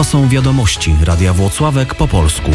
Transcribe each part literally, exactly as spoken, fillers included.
To są wiadomości Radia Włocławek po polsku.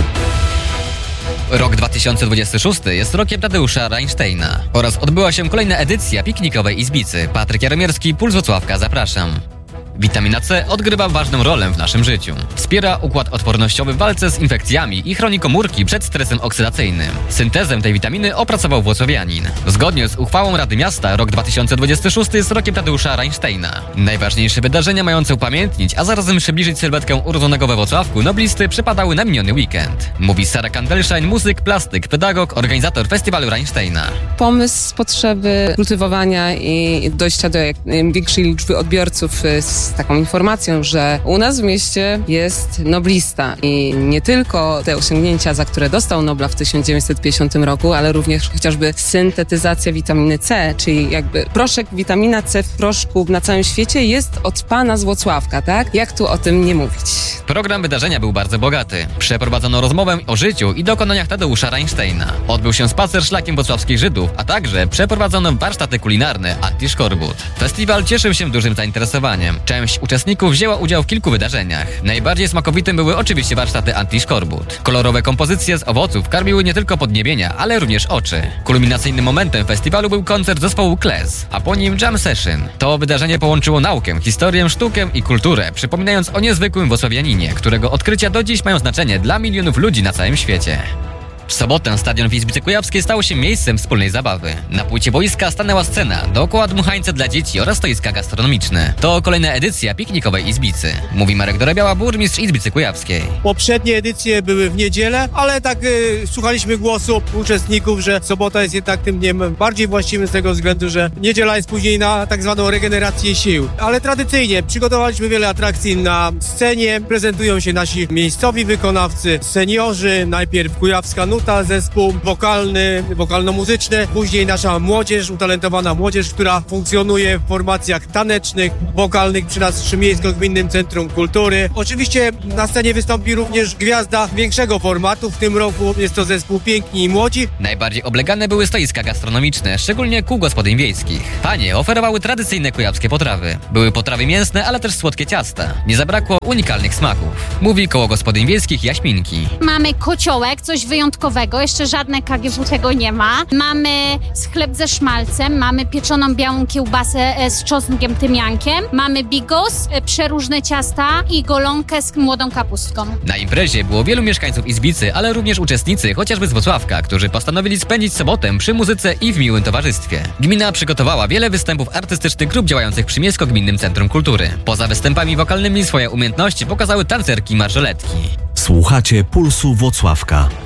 Rok dwa tysiące dwudziesty szósty jest rokiem Tadeusza Reinsteina oraz odbyła się kolejna edycja piknikowej Izbicy. Patryk Jaromierski, Puls Włocławka, zapraszam. Witamina C odgrywa ważną rolę w naszym życiu. Wspiera układ odpornościowy w walce z infekcjami i chroni komórki przed stresem oksydacyjnym. Syntezę tej witaminy opracował włocławianin. Zgodnie z uchwałą Rady Miasta rok dwa tysiące dwudziesty szósty jest rokiem Tadeusza Reinsteina. Najważniejsze wydarzenia mające upamiętnić, a zarazem przybliżyć sylwetkę urodzonego we Włocławku noblisty przypadały na miniony weekend. Mówi Sara Kandelsztajn, muzyk, plastyk, pedagog, organizator festiwalu Reinsteina. Pomysł z potrzeby kultywowania i dojścia do jak większej liczby odbiorców z taką informacją, że u nas w mieście jest noblista i nie tylko te osiągnięcia, za które dostał Nobla w tysiąc dziewięćset pięćdziesiątym roku, ale również chociażby syntetyzacja witaminy C, czyli jakby proszek witamina C w proszku na całym świecie jest od pana z Włocławka, tak? Jak tu o tym nie mówić? Program wydarzenia był bardzo bogaty. Przeprowadzono rozmowę o życiu i dokonaniach Tadeusza Reinsteina. Odbył się spacer szlakiem włocławskich Żydów, a także przeprowadzono warsztaty kulinarne Anti-Szkorbut. Festiwal cieszył się dużym zainteresowaniem. Część uczestników wzięła udział w kilku wydarzeniach. Najbardziej smakowitym były oczywiście warsztaty Anti-Szkorbut. Kolorowe kompozycje z owoców karmiły nie tylko podniebienia, ale również oczy. Kulminacyjnym momentem festiwalu był koncert zespołu Kles, a po nim jam session. To wydarzenie połączyło naukę, historię, sztukę i kulturę, przypominając o niezwykłym włocławianinie, którego odkrycia do dziś mają znaczenie dla milionów ludzi na całym świecie. W sobotę stadion w Izbicy Kujawskiej stał się miejscem wspólnej zabawy. Na płycie boiska stanęła scena, dookoła dmuchańce dla dzieci oraz stoiska gastronomiczne. To kolejna edycja piknikowej Izbicy, mówi Marek Dorabiała, burmistrz Izbicy Kujawskiej. Poprzednie edycje były w niedzielę, ale tak y, słuchaliśmy głosu uczestników, że sobota jest jednak tym dniem bardziej właściwym z tego względu, że niedziela jest później na tak zwaną regenerację sił. Ale tradycyjnie przygotowaliśmy wiele atrakcji na scenie, prezentują się nasi miejscowi wykonawcy, seniorzy, najpierw Kujawska Nuta, zespół wokalny, wokalno-muzyczny, później nasza młodzież, utalentowana młodzież, która funkcjonuje w formacjach tanecznych, wokalnych przy nas przy Miejsko-Gminnym Centrum Kultury. Oczywiście na scenie wystąpi również gwiazda większego formatu, w tym roku jest to zespół Piękni i Młodzi. Najbardziej oblegane były stoiska gastronomiczne, szczególnie kół gospodyń wiejskich. Panie oferowały tradycyjne kujawskie potrawy. Były potrawy mięsne, ale też słodkie ciasta. Nie zabrakło unikalnych smaków, mówi koło gospodyń wiejskich Jaśminki. Mamy kociołek, coś wyjątkowego. Jeszcze żadne K G W tego nie ma. Mamy chleb ze szmalcem, mamy pieczoną białą kiełbasę z czosnkiem, tymiankiem, mamy bigos, przeróżne ciasta i golonkę z młodą kapustką. Na imprezie było wielu mieszkańców Izbicy, ale również uczestnicy, chociażby z Włocławka, którzy postanowili spędzić sobotę przy muzyce i w miłym towarzystwie. Gmina przygotowała wiele występów artystycznych grup działających przy Miejsko-Gminnym Centrum Kultury. Poza występami wokalnymi swoje umiejętności pokazały tancerki marżoletki. Słuchacie Pulsu Włocławka.